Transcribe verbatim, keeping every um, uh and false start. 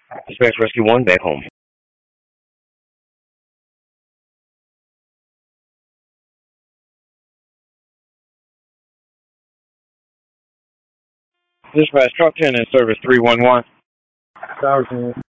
Dispatch Rescue one, back home. Dispatch Truck ten in service three one one. Thousand.